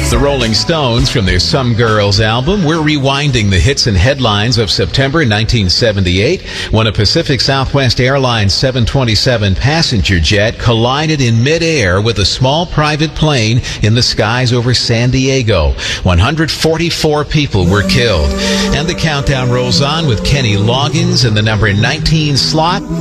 The Rolling Stones from their Some Girls album. We're rewinding the hits and headlines of September 1978 when a Pacific Southwest Airlines 727 passenger jet collided in midair with a small private plane in the skies over San Diego. 144 people were killed. And the countdown rolls on with Kenny Loggins in the number 19 slot.